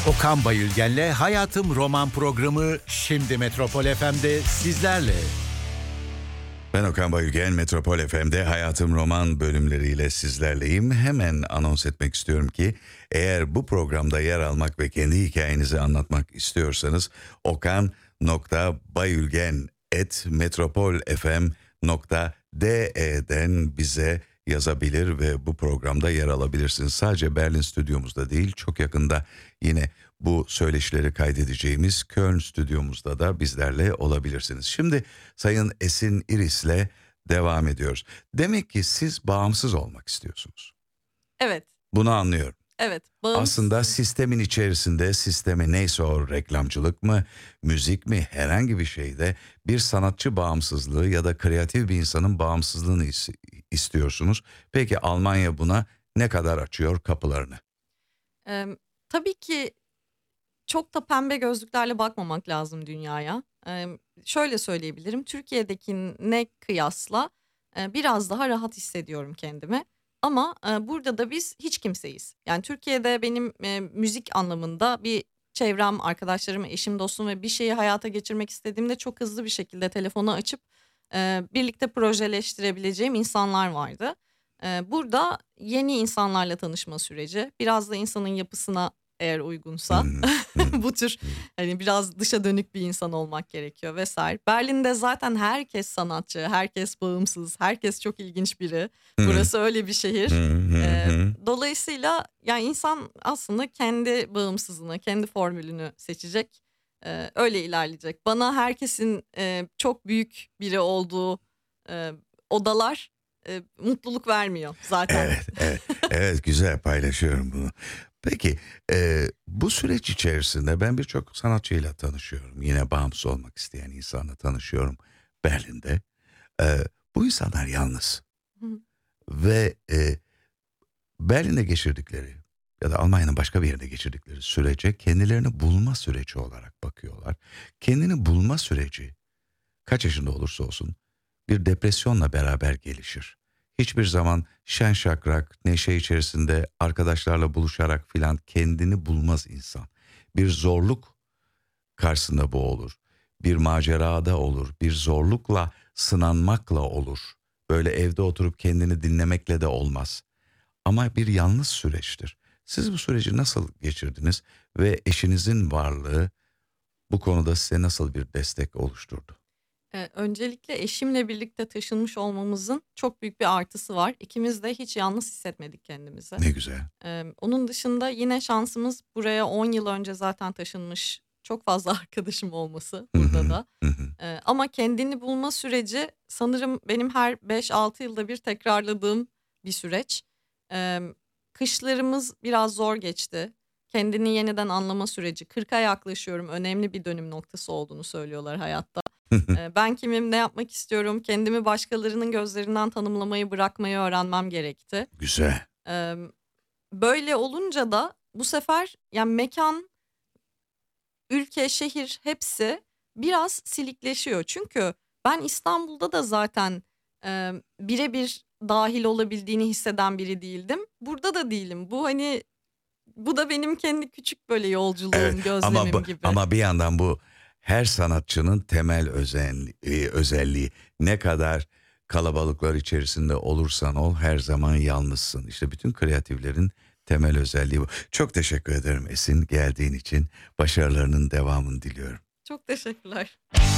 Okan Bayülgen'le Hayatım Roman programı şimdi Metropol FM'de sizlerle. Ben Okan Bayülgen, Metropol FM'de Hayatım Roman bölümleriyle sizlerleyim. Hemen anons etmek istiyorum ki eğer bu programda yer almak ve kendi hikayenizi anlatmak istiyorsanız okan.bayülgen@metropolfm.de'den bize yazabilir ve bu programda yer alabilirsiniz. Sadece Berlin stüdyomuzda değil, çok yakında yine bu söyleşileri kaydedeceğimiz Köln stüdyomuzda da bizlerle olabilirsiniz. Şimdi Sayın Esin İris'le devam ediyoruz. Demek ki siz bağımsız olmak istiyorsunuz. Evet. Bunu anlıyorum. Evet. Bağımsız. Aslında sistemin içerisinde, sisteme neyse o, reklamcılık mı, müzik mi, herhangi bir şeyde bir sanatçı bağımsızlığı ya da kreatif bir insanın bağımsızlığını istiyorsunuz. Peki Almanya buna ne kadar açıyor kapılarını? Tabii ki çok da pembe gözlüklerle bakmamak lazım dünyaya. Şöyle söyleyebilirim. Türkiye'dekine kıyasla biraz daha rahat hissediyorum kendimi. Ama burada da biz hiç kimseyiz. Yani Türkiye'de benim müzik anlamında bir çevrem, arkadaşlarım, eşim, dostum ve bir şeyi hayata geçirmek istediğimde çok hızlı bir şekilde telefonu açıp birlikte projeleştirebileceğim insanlar vardı. Burada yeni insanlarla tanışma süreci, biraz da insanın yapısına eğer uygunsa bu tür hani biraz dışa dönük bir insan olmak gerekiyor vesaire. Berlin'de zaten herkes sanatçı, herkes bağımsız, herkes çok ilginç biri. Burası öyle bir şehir. Dolayısıyla yani insan aslında kendi bağımsızlığını, kendi formülünü seçecek. Öyle ilerleyecek. Bana herkesin çok büyük biri olduğu odalar mutluluk vermiyor zaten. Evet, güzel, paylaşıyorum bunu. Peki bu süreç içerisinde ben birçok sanatçıyla tanışıyorum. Yine bağımsız olmak isteyen insanla tanışıyorum Berlin'de. Bu insanlar yalnız. Ve Berlin'de geçirdikleri ya da Almanya'nın başka bir yerinde geçirdikleri sürece kendilerini bulma süreci olarak bakıyorlar. Kendini bulma süreci kaç yaşında olursa olsun bir depresyonla beraber gelişir. Hiçbir zaman şen şakrak, neşe içerisinde arkadaşlarla buluşarak filan kendini bulmaz insan. Bir zorluk karşısında bu olur. Bir macerada olur. Bir zorlukla, sınanmakla olur. Böyle evde oturup kendini dinlemekle de olmaz. Ama bir yalnız süreçtir. Siz bu süreci nasıl geçirdiniz ve eşinizin varlığı bu konuda size nasıl bir destek oluşturdu? Öncelikle eşimle birlikte taşınmış olmamızın çok büyük bir artısı var. İkimiz de hiç yalnız hissetmedik kendimizi. Ne güzel. Onun dışında yine şansımız buraya 10 yıl önce zaten taşınmış çok fazla arkadaşım olması burada da. Ama kendini bulma süreci sanırım benim her 5-6 yılda bir tekrarladığım bir süreç. Kışlarımız biraz zor geçti. Kendini yeniden anlama süreci. 40'a yaklaşıyorum. Önemli bir dönüm noktası olduğunu söylüyorlar hayatta. Ben kimim, ne yapmak istiyorum, kendimi başkalarının gözlerinden tanımlamayı bırakmayı öğrenmem gerekti. Güzel. Böyle olunca da bu sefer yani mekan, ülke, şehir hepsi biraz silikleşiyor. Çünkü ben İstanbul'da da zaten birebir dahil olabildiğini hisseden biri değildim. Burada da değilim. Bu da benim kendi küçük böyle yolculuğum, gözlemim gibi. Ama bir yandan bu her sanatçının temel özelliği. Ne kadar kalabalıklar içerisinde olursan ol, her zaman yalnızsın. İşte bütün kreatiflerin temel özelliği bu. Çok teşekkür ederim Esin, geldiğin için. Başarılarının devamını diliyorum. Çok teşekkürler.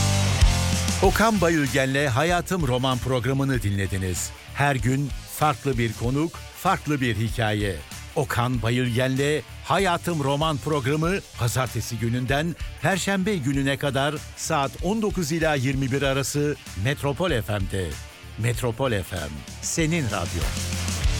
Okan Bayülgen'le Hayatım Roman programını dinlediniz. Her gün farklı bir konuk, farklı bir hikaye. Okan Bayülgen'le Hayatım Roman programı pazartesi gününden perşembe gününe kadar saat 19 ila 21 arası Metropol FM'de. Metropol FM, senin radyo.